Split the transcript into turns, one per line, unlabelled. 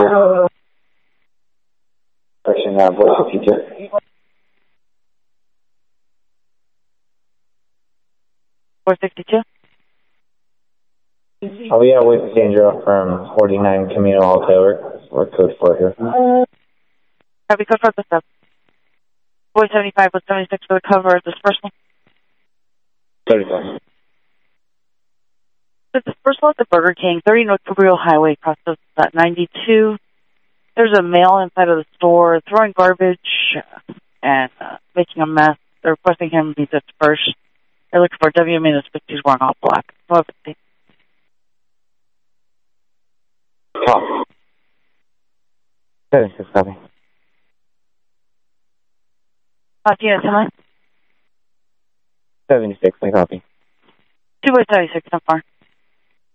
teacher. Question, voice teacher. Oh yeah, with Sandra from 49 Camino Alto. We're code 4 here.
Copy, code 4, what's up? Boy 75 with 76 for the cover. Is this personal?
35.
This is personal at the Burger King, 30 North Cabrillo Highway, across the 92. There's a male inside of the store throwing garbage and making a mess. They're requesting him be dispersed. They're looking for W-50s wearing all black.
Copy. 76, copy.
Tina, tonight?
76, I copy.
2 by 76, so far.